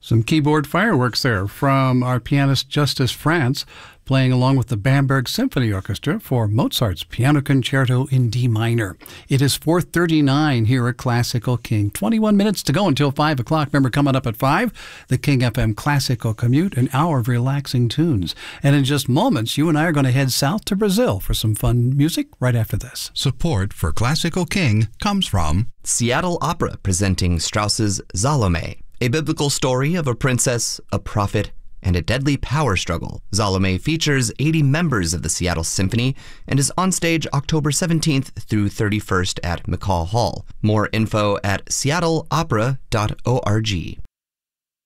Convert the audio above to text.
Some keyboard fireworks there from our pianist Justice France, playing along with the Bamberg Symphony Orchestra for Mozart's Piano Concerto in D minor. It is 4:39 here at Classical King. 21 minutes to go until 5 o'clock. Remember, coming up at 5, the King FM Classical Commute, an hour of relaxing tunes. And in just moments, you and I are going to head south to Brazil for some fun music right after this. Support for Classical King comes from Seattle Opera presenting Strauss's Salome, a biblical story of a princess, a prophet, and a deadly power struggle. Salome features 80 members of the Seattle Symphony and is on stage October 17th through 31st at McCaw Hall. More info at seattleopera.org.